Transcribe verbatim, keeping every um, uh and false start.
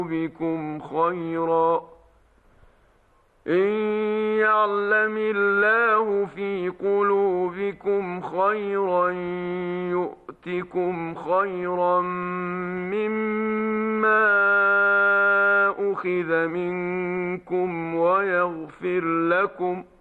بكم خيرا إن يعلم الله في قلوبكم خيرا يؤتكم خيرا مما أخذ منكم ويغفر لكم